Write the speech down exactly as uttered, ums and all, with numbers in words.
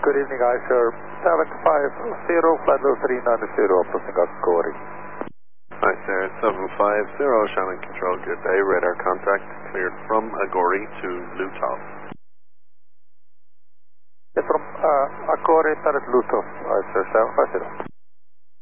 Good evening, I sir. seven five zero, flight level three nine zero, approaching Agori. Hi sir, seven five zero, Shannon Control, good day. Radar contact cleared from Agori to Lutov. Yes, from uh, Agori, started Lutov, I sir, seven five zero.